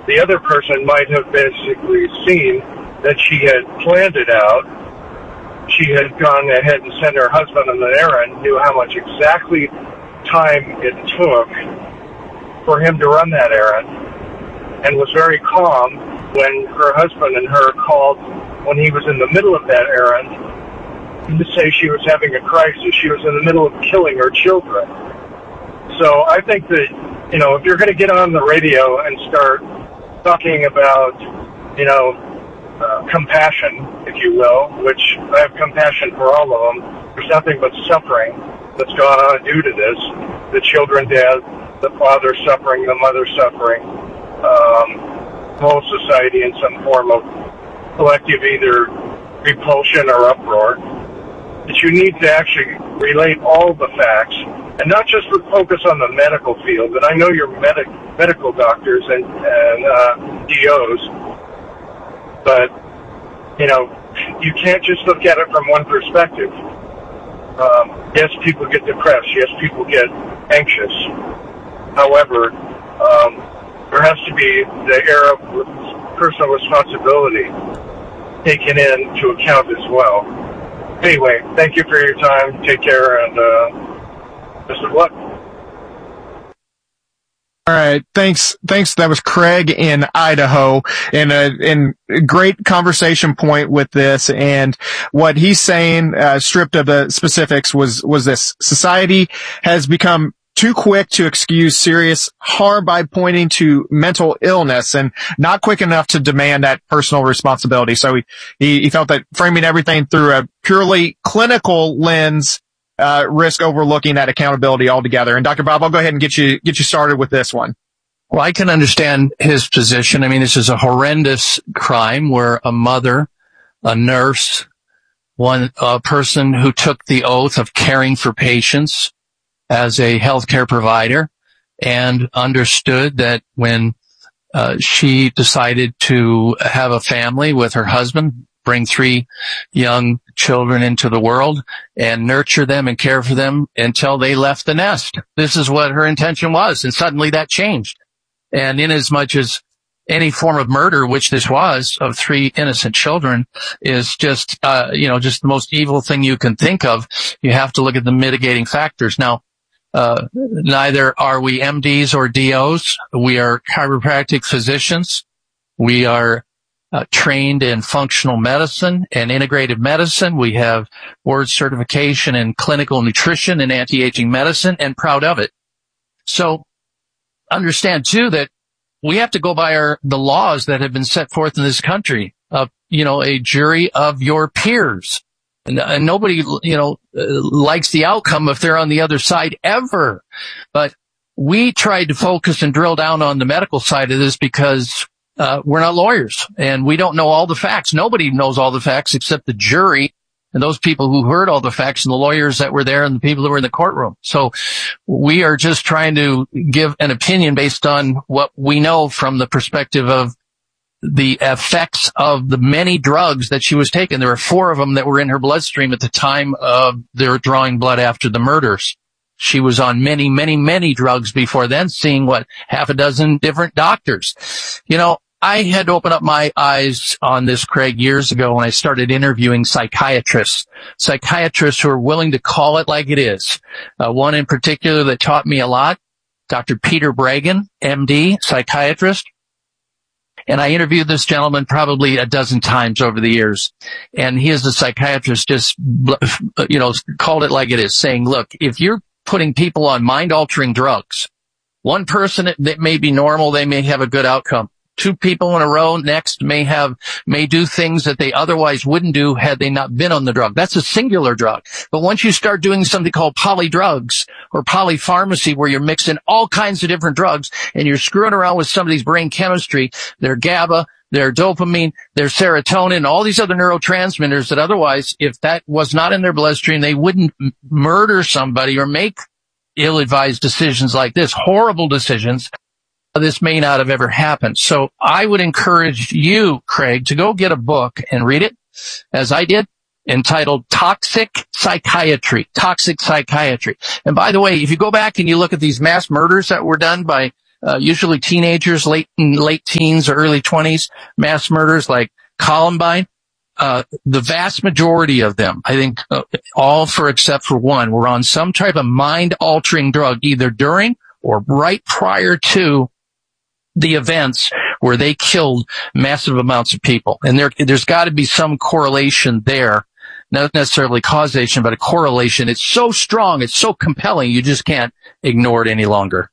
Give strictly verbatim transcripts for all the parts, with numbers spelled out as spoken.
the other person might have basically seen that she had planned it out. She had gone ahead and sent her husband on an errand, knew how much exactly time it took for him to run that errand, and was very calm when her husband and her called when he was in the middle of that errand to say she was having a crisis. She was in the middle of killing her children. So I think that, you know, if you're going to get on the radio and start talking about, you know, uh, compassion, if you will, which I have compassion for all of them, there's nothing but suffering that's gone on due to this. The children dead, the father suffering, the mother suffering, um, whole society in some form of collective either repulsion or uproar. That you need to actually relate all the facts, and not just focus on the medical field. And I know you're medic, medical doctors and, and uh, D Os, but, you know, you can't just look at it from one perspective. Um, yes, people get depressed. Yes, people get anxious. However, um, there has to be the air of personal responsibility taken into account as well. Anyway, thank you for your time. Take care, and uh, best of luck. All right. Thanks. Thanks. That was Craig in Idaho, and a, and a great conversation point with this. And what he's saying, uh, stripped of the specifics, was, was this: society has become too quick to excuse serious harm by pointing to mental illness, and not quick enough to demand that personal responsibility. So he, he, he felt that framing everything through a purely clinical lens Uh, risk overlooking that accountability altogether. And Doctor Bob, I'll go ahead and get you, get you started with this one. Well, I can understand his position. I mean, this is a horrendous crime where a mother, a nurse, one, a person who took the oath of caring for patients as a healthcare provider, and understood that when, uh, she decided to have a family with her husband, bring three young children into the world and nurture them and care for them until they left the nest. This is what her intention was, and suddenly that changed. And in as much as any form of murder, which this was, of three innocent children, is just, uh, you know, just the most evil thing you can think of, you have to look at the mitigating factors. Now, uh, neither are we M Ds or D Os. We are chiropractic physicians. We are Uh, trained in functional medicine and integrative medicine. We have board certification in clinical nutrition and anti-aging medicine, and proud of it. So understand too that we have to go by our, the laws that have been set forth in this country of, you know, a jury of your peers. And, and nobody, you know, uh, likes the outcome if they're on the other side ever. But we tried to focus and drill down on the medical side of this because Uh, we're not lawyers, and we don't know all the facts. Nobody knows all the facts except the jury and those people who heard all the facts, and the lawyers that were there and the people that were in the courtroom. So we are just trying to give an opinion based on what we know from the perspective of the effects of the many drugs that she was taking. There were four of them that were in her bloodstream at the time of their drawing blood after the murders. She was on many, many, many drugs before then, seeing what, half a dozen different doctors. You know, I had to open up my eyes on this, Craig, years ago when I started interviewing psychiatrists, psychiatrists who are willing to call it like it is. Uh, one in particular that taught me a lot, Doctor Peter Bregan, M D, psychiatrist. And I interviewed this gentleman probably a dozen times over the years. And he is a psychiatrist, just, you know, called it like it is, saying, look, if you're putting people on mind-altering drugs, one person that may be normal, they may have a good outcome. Two people in a row next may have, may do things that they otherwise wouldn't do had they not been on the drug. That's a singular drug. But once you start doing something called polydrugs or polypharmacy, where you're mixing all kinds of different drugs and you're screwing around with somebody's brain chemistry, their GABA, their dopamine, their serotonin, all these other neurotransmitters that otherwise, if that was not in their bloodstream, they wouldn't m- murder somebody or make ill-advised decisions like this, horrible decisions. This may not have ever happened. So I would encourage you, Craig, to go get a book and read it, as I did, entitled Toxic Psychiatry. Toxic Psychiatry. And by the way, if you go back and you look at these mass murders that were done by uh, usually teenagers, late late teens or early twenties, mass murders like Columbine. Uh, the vast majority of them, I think, uh, all for except for one, were on some type of mind-altering drug, either during or right prior to the events where they killed massive amounts of people. And there, there's got to be some correlation there. Not necessarily causation, but a correlation. It's so strong, it's so compelling, you just can't ignore it any longer.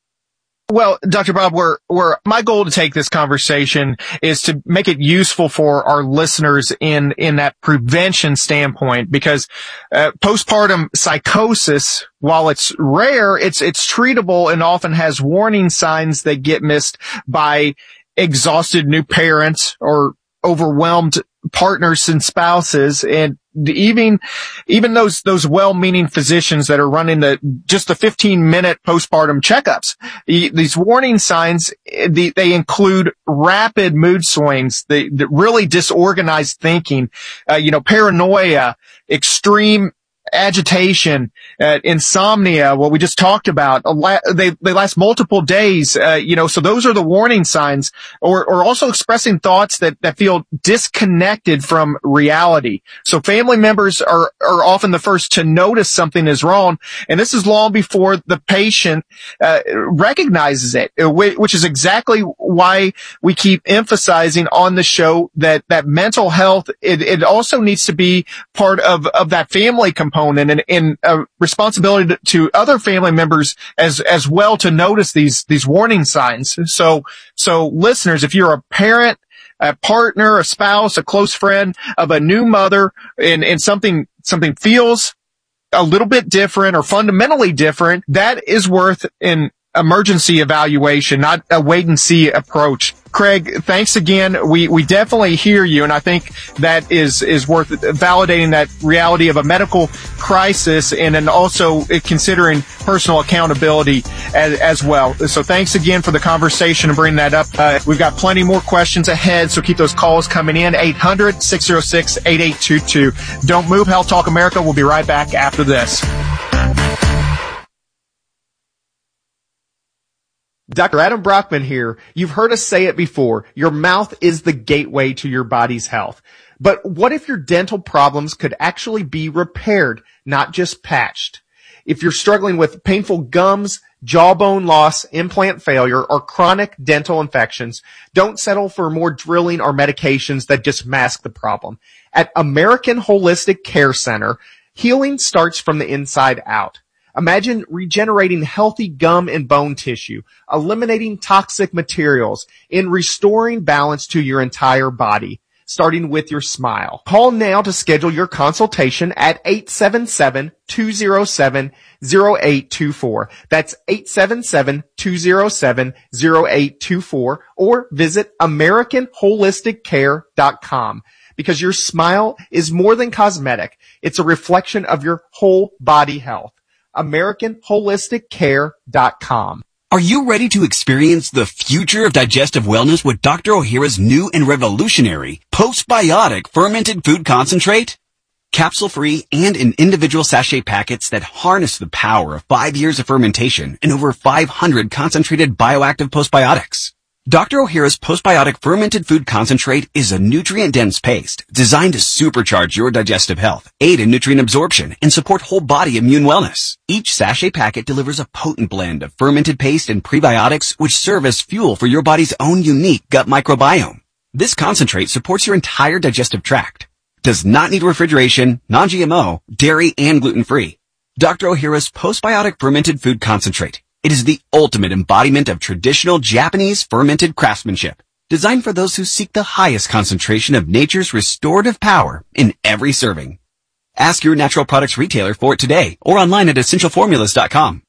Well, Doctor Bob, we're, we're, my goal to take this conversation is to make it useful for our listeners in, in that prevention standpoint, because, uh, postpartum psychosis, while it's rare, it's, it's treatable and often has warning signs that get missed by exhausted new parents or overwhelmed partners and spouses, and even even those those well-meaning physicians that are running the just the fifteen minute postpartum checkups. These warning signs, they, they include rapid mood swings, the, the really disorganized thinking, uh, you know, paranoia, extreme agitation, uh, insomnia, what we just talked about. They, they last multiple days, uh, you know, so those are the warning signs, or, or also expressing thoughts that, that feel disconnected from reality. So family members are, are often the first to notice something is wrong. And this is long before the patient, uh, recognizes it, which is exactly why we keep emphasizing on the show that, that mental health, it, it also needs to be part of, of that family component. And, and a responsibility to, to other family members as, as well to notice these, these warning signs. So, so listeners, if you're a parent, a partner, a spouse, a close friend of a new mother, and, and something, something feels a little bit different or fundamentally different, that is worth an emergency evaluation, not a wait and see approach. Craig, thanks again. We, we definitely hear you, and I think that is, is worth validating that reality of a medical crisis, and then also considering personal accountability as, as well. So thanks again for the conversation and bringing that up. Uh, we've got plenty more questions ahead, so keep those calls coming in. eight hundred, six oh six, eight eight two two. Don't move. Health Talk America. We'll be right back after this. Doctor Adam Brockman here. You've heard us say it before. Your mouth is the gateway to your body's health. But what if your dental problems could actually be repaired, not just patched? If you're struggling with painful gums, jawbone loss, implant failure, or chronic dental infections, don't settle for more drilling or medications that just mask the problem. At American Holistic Care Center, healing starts from the inside out. Imagine regenerating healthy gum and bone tissue, eliminating toxic materials, and restoring balance to your entire body, starting with your smile. Call now to schedule your consultation at eight seven seven, two oh seven, oh eight two four. That's eight seven seven, two oh seven, oh eight two four, or visit American Holistic Care dot com. Because your smile is more than cosmetic. It's a reflection of your whole body health. American Holistic Care dot com. Are you ready to experience the future of digestive wellness with Doctor Ohhira's new and revolutionary postbiotic fermented food concentrate? Capsule-free and in individual sachet packets that harness the power of five years of fermentation and over five hundred concentrated bioactive postbiotics. Doctor Ohhira's postbiotic fermented food concentrate is a nutrient-dense paste designed to supercharge your digestive health, aid in nutrient absorption, and support whole body immune wellness. Each sachet packet delivers a potent blend of fermented paste and prebiotics which serve as fuel for your body's own unique gut microbiome. This concentrate supports your entire digestive tract, does not need refrigeration, non-G M O, dairy, and gluten-free. Doctor Ohhira's postbiotic fermented food concentrate. It is the ultimate embodiment of traditional Japanese fermented craftsmanship, designed for those who seek the highest concentration of nature's restorative power in every serving. Ask your natural products retailer for it today or online at essential formulas dot com.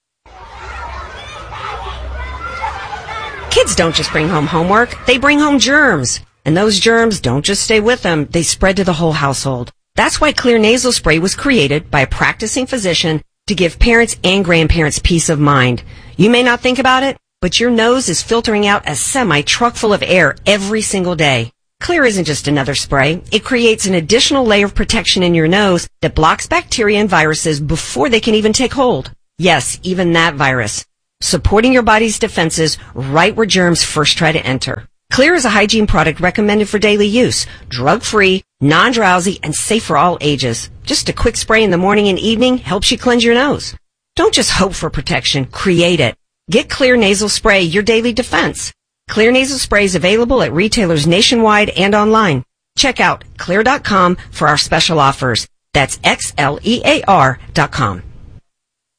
Kids don't just bring home homework, they bring home germs. And those germs don't just stay with them, they spread to the whole household. That's why Xlear nasal spray was created by a practicing physician to give parents and grandparents peace of mind. You may not think about it, but your nose is filtering out a semi-truck full of air every single day. Xlear isn't just another spray. It creates an additional layer of protection in your nose that blocks bacteria and viruses before they can even take hold. Yes, even that virus. supporting your body's defenses right where germs first try to enter. Xlear is a hygiene product recommended for daily use, drug-free, non-drowsy, and safe for all ages. Just a quick spray in the morning and evening helps you cleanse your nose. Don't just hope for protection, create it. Get Xlear Nasal Spray, your daily defense. Xlear Nasal Spray is available at retailers nationwide and online. Check out xlear dot com for our special offers. That's X L E A R dot com.